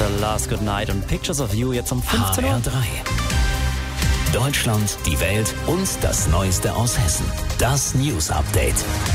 Last Good Night und Pictures of You jetzt um 15 Uhr. HR3. Deutschland, die Welt und das Neueste aus Hessen. Das News Update.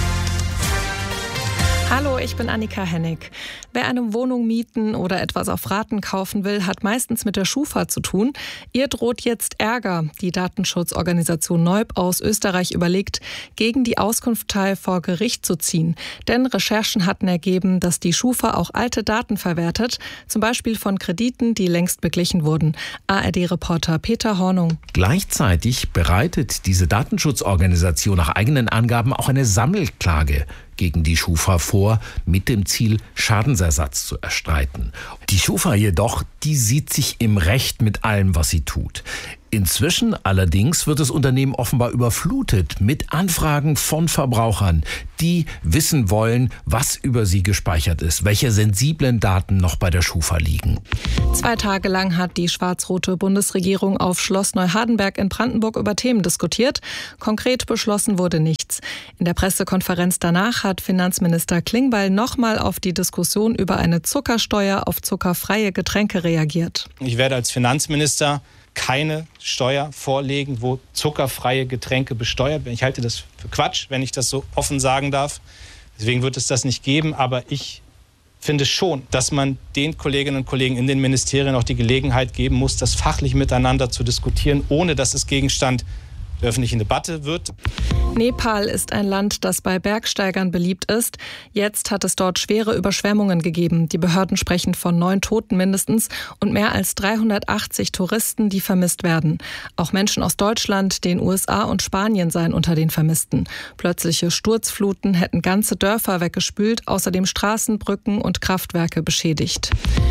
Hallo, ich bin Annika Hennig. Wer eine Wohnung mieten oder etwas auf Raten kaufen will, hat meistens mit der Schufa zu tun. Ihr droht jetzt Ärger. Die Datenschutzorganisation Neub aus Österreich überlegt, gegen die Auskunftei vor Gericht zu ziehen. Denn Recherchen hatten ergeben, dass die Schufa auch alte Daten verwertet, zum Beispiel von Krediten, die längst beglichen wurden. ARD-Reporter Peter Hornung. Gleichzeitig bereitet diese Datenschutzorganisation nach eigenen Angaben auch eine Sammelklage gegen die Schufa vor, mit dem Ziel, Schadensersatz zu erstreiten. Die Schufa jedoch, die sieht sich im Recht mit allem, was sie tut. Inzwischen allerdings wird das Unternehmen offenbar überflutet mit Anfragen von Verbrauchern, die wissen wollen, was über sie gespeichert ist, welche sensiblen Daten noch bei der Schufa liegen. 2 Tage lang hat die schwarz-rote Bundesregierung auf Schloss Neuhardenberg in Brandenburg über Themen diskutiert. Konkret beschlossen wurde nichts. In der Pressekonferenz danach hat Finanzminister Klingbeil nochmal auf die Diskussion über eine Zuckersteuer auf zuckerfreie Getränke reagiert. Ich werde als Finanzminister keine Steuer vorlegen, wo zuckerfreie Getränke besteuert werden. Ich halte das für Quatsch, wenn ich das so offen sagen darf. Deswegen wird es das nicht geben. Aber ich finde schon, dass man den Kolleginnen und Kollegen in den Ministerien auch die Gelegenheit geben muss, das fachlich miteinander zu diskutieren, ohne dass es Gegenstand der öffentlichen Debatte wird. Nepal ist ein Land, das bei Bergsteigern beliebt ist. Jetzt hat es dort schwere Überschwemmungen gegeben. Die Behörden sprechen von 9 Toten mindestens und mehr als 380 Touristen, die vermisst werden. Auch Menschen aus Deutschland, den USA und Spanien seien unter den Vermissten. Plötzliche Sturzfluten hätten ganze Dörfer weggespült, außerdem Straßen, Brücken und Kraftwerke beschädigt.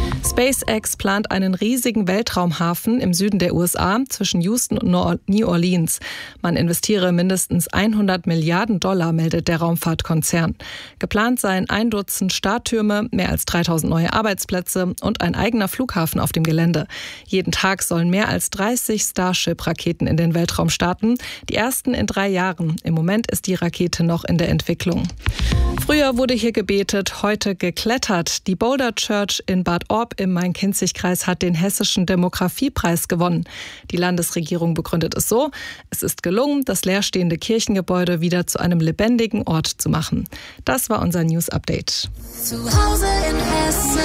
SpaceX plant einen riesigen Weltraumhafen im Süden der USA zwischen Houston und New Orleans. Man investiere mindestens $100 Milliarden, meldet der Raumfahrtkonzern. Geplant seien 1 Dutzend Starttürme, mehr als 3000 neue Arbeitsplätze und ein eigener Flughafen auf dem Gelände. Jeden Tag sollen mehr als 30 Starship-Raketen in den Weltraum starten. Die ersten in 3 Jahren. Im Moment ist die Rakete noch in der Entwicklung. Früher wurde hier gebetet, heute geklettert. Die Boulder Church in Bad Orb im Main-Kinzig-Kreis hat den Hessischen Demografiepreis gewonnen. Die Landesregierung begründet es so: Es ist gelungen, das leerstehende Kirchengebäude wieder zu einem lebendigen Ort zu machen. Das war unser News Update. Zu Hause in Hessen.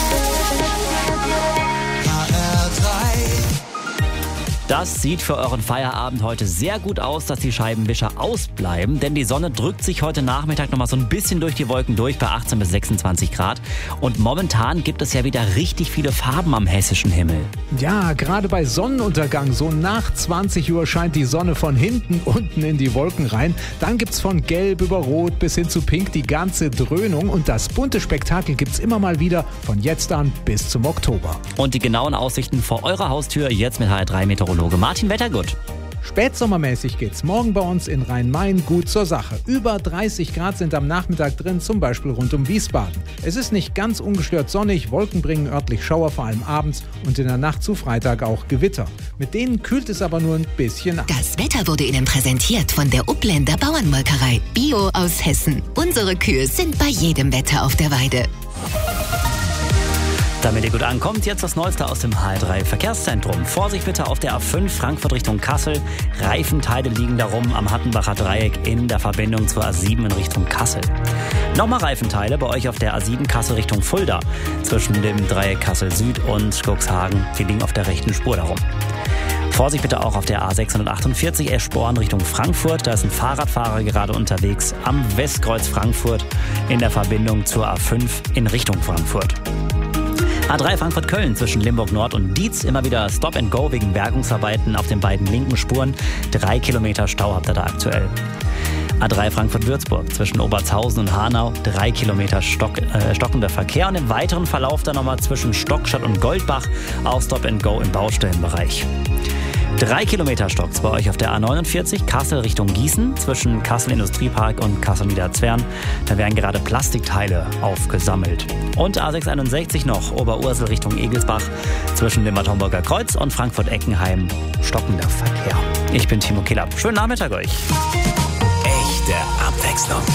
Das sieht für euren Feierabend heute sehr gut aus, dass die Scheibenwischer ausbleiben, denn die Sonne drückt sich heute Nachmittag noch mal so ein bisschen durch die Wolken durch bei 18 bis 26 Grad. Und momentan gibt es ja wieder richtig viele Farben am hessischen Himmel. Ja, gerade bei Sonnenuntergang, so nach 20 Uhr scheint die Sonne von hinten unten in die Wolken rein. Dann gibt's von Gelb über Rot bis hin zu Pink die ganze Dröhnung. Und das bunte Spektakel gibt's immer mal wieder von jetzt an bis zum Oktober. Und die genauen Aussichten vor eurer Haustür jetzt mit HR3-Meteorologe Martin Wettergut. Spätsommermäßig geht's morgen bei uns in Rhein-Main gut zur Sache. Über 30 Grad sind am Nachmittag drin, zum Beispiel rund um Wiesbaden. Es ist nicht ganz ungestört sonnig, Wolken bringen örtlich Schauer, vor allem abends und in der Nacht zu Freitag auch Gewitter. Mit denen kühlt es aber nur ein bisschen ab. Das Wetter wurde Ihnen präsentiert von der Upländer Bauernmolkerei. Bio aus Hessen. Unsere Kühe sind bei jedem Wetter auf der Weide. Damit ihr gut ankommt, jetzt das Neueste aus dem HR3 Verkehrszentrum. Vorsicht bitte auf der A5 Frankfurt Richtung Kassel. Reifenteile liegen darum am Hattenbacher Dreieck in der Verbindung zur A7 in Richtung Kassel. Nochmal Reifenteile bei euch auf der A7 Kassel Richtung Fulda. Zwischen dem Dreieck Kassel Süd und Cuxhagen. Die liegen auf der rechten Spur darum. Vorsicht bitte auch auf der A648 Eschborn Richtung Frankfurt. Da ist ein Fahrradfahrer gerade unterwegs am Westkreuz Frankfurt in der Verbindung zur A5 in Richtung Frankfurt. A3 Frankfurt-Köln zwischen Limburg Nord und Dietz. Immer wieder Stop and Go wegen Bergungsarbeiten auf den beiden linken Spuren. 3 Kilometer Stau habt ihr da aktuell. A3 Frankfurt-Würzburg zwischen Obertshausen und Hanau. 3 Kilometer stockender Verkehr. Und im weiteren Verlauf dann nochmal zwischen Stockstadt und Goldbach. Auch Stop and Go im Baustellenbereich. 3 Kilometer stockt's bei euch auf der A49 Kassel Richtung Gießen zwischen Kassel Industriepark und Kassel Niederzwern. Da werden gerade Plastikteile aufgesammelt. Und A661 noch Oberursel Richtung Egelsbach zwischen dem Bad Homburger Kreuz und Frankfurt-Eckenheim. Stockender Verkehr. Ich bin Timo Killab. Schönen Nachmittag euch. Echte Abwechslung.